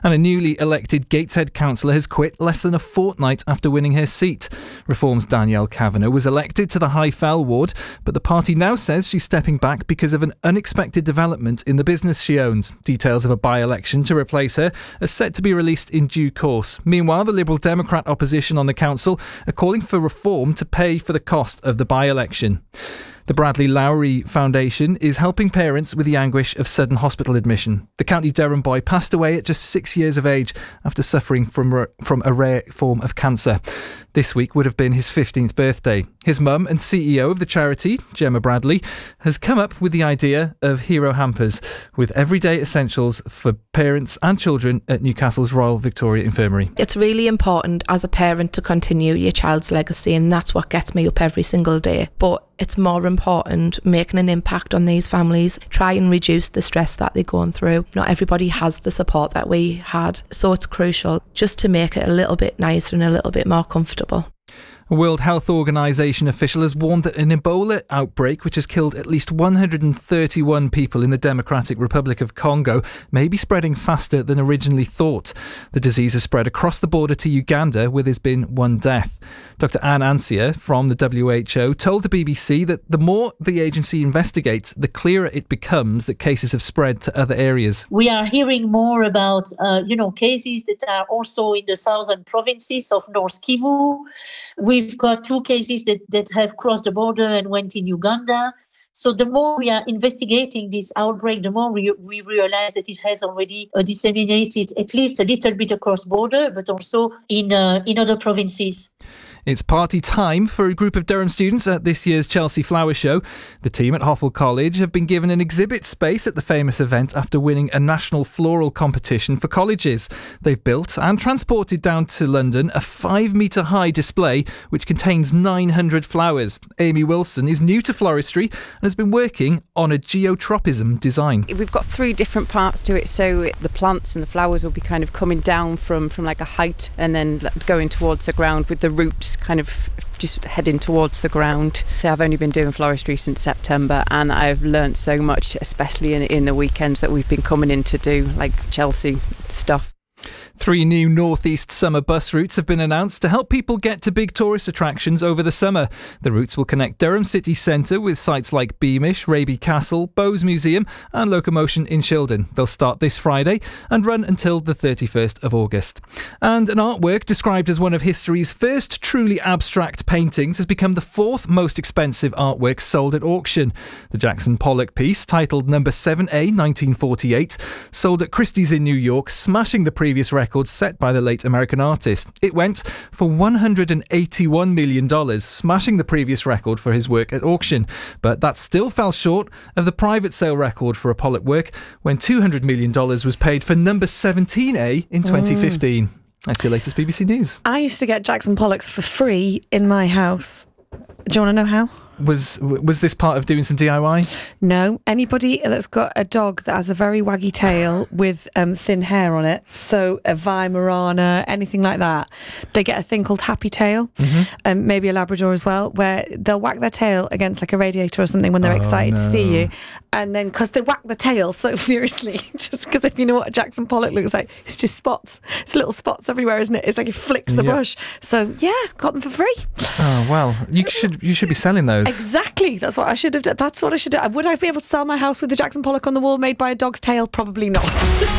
And a newly elected Gateshead councillor has quit less than a fortnight after winning her seat. Reform's Danielle Kavanagh was elected to the High Fell ward, but the party now says she's stepping back because of an unexpected development in the business she owns. Details of a by-election to replace her are set to be released in due course. Meanwhile, the Liberal Democrat opposition on the council are calling for reform to pay for the cost of the by-election. The Bradley Lowry Foundation is helping parents with the anguish of sudden hospital admission. The County Durham boy passed away at just 6 years of age after suffering from a rare form of cancer. This week would have been his 15th birthday. His mum and CEO of the charity, Gemma Bradley, has come up with the idea of Hero Hampers with everyday essentials for parents and children at Newcastle's Royal Victoria Infirmary. It's really important as a parent to continue your child's legacy, and that's what gets me up every single day. But it's more important making an impact on these families, try and reduce the stress that they're going through. Not everybody has the support that we had, so it's crucial just to make it a little bit nicer and a little bit more comfortable. A World Health Organization official has warned that an Ebola outbreak, which has killed at least 131 people in the Democratic Republic of Congo, may be spreading faster than originally thought. The disease has spread across the border to Uganda, where there's been one death. Dr. Anne Ansia from the WHO told the BBC that the more the agency investigates, the clearer it becomes that cases have spread to other areas. We are hearing more about, cases that are also in the southern provinces of North Kivu. We've got 2 cases that have crossed the border and went in Uganda. So the more we are investigating this outbreak, the more we realize that it has already disseminated at least a little bit across border, but also in other provinces. It's party time for a group of Durham students at this year's Chelsea Flower Show. The team at Hoffel College have been given an exhibit space at the famous event after winning a national floral competition for colleges. They've built and transported down to London a 5-metre high display which contains 900 flowers. Amy Wilson is new to floristry and has been working on a geotropism design. We've got 3 different parts to it, so the plants and the flowers will be kind of coming down from like a height and then going towards the ground, with the roots kind of just heading towards the ground. I've only been doing floristry since September, and I've learnt so much, especially in the weekends that we've been coming in to do like Chelsea stuff. 3 new northeast summer bus routes have been announced to help people get to big tourist attractions over the summer. The routes will connect Durham city centre with sites like Beamish, Raby Castle, Bowes Museum and Locomotion in Shildon. They'll start this Friday and run until the 31st of August. And an artwork described as one of history's first truly abstract paintings has become the 4th most expensive artwork sold at auction. The Jackson Pollock piece, titled Number 7A 1948, sold at Christie's in New York, smashing the previous record set by the late American artist. It went for $181 million, smashing the previous record for his work at auction. But that still fell short of the private sale record for a Pollock work when $200 million was paid for Number 17A in 2015. That's your latest BBC News. I used to get Jackson Pollocks for free in my house. Do you want to know how? Was this part of doing some DIY? No. Anybody that's got a dog that has a very waggy tail with thin hair on it, so a Weimaraner, anything like that, they get a thing called Happy Tail, maybe a Labrador as well, where they'll whack their tail against like a radiator or something when they're excited to see you. And then, because they whack the tail so furiously, just because if you know what a Jackson Pollock looks like, it's just spots. It's little spots everywhere, isn't it? It's like it flicks the brush. So yeah, got them for free. Oh, well, you should be selling those. Exactly. That's what I should have done. That's what I should do. Would I be able to sell my house with the Jackson Pollock on the wall made by a dog's tail? Probably not.